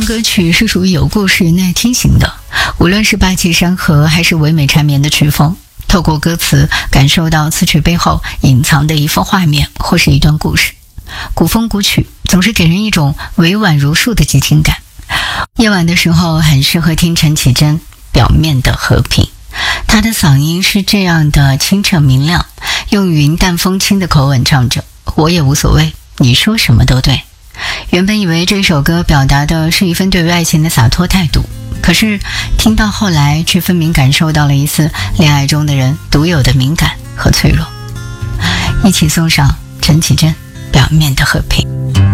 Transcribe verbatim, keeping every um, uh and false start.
歌曲是属于有故事耐听型的，无论是霸气山河还是唯美缠绵的曲风，透过歌词感受到词曲背后隐藏的一幅画面或是一段故事。古风古曲总是给人一种委婉如树的激情感。夜晚的时候很适合听陈绮贞《表面的和平》，她的嗓音是这样的清澈明亮，用云淡风轻的口吻唱着我也无所谓，你说什么都对。原本以为这首歌表达的是一份对于爱情的洒脱态度，可是听到后来却分明感受到了一丝恋爱中的人独有的敏感和脆弱。一起送上陈绮贞《表面的和平》。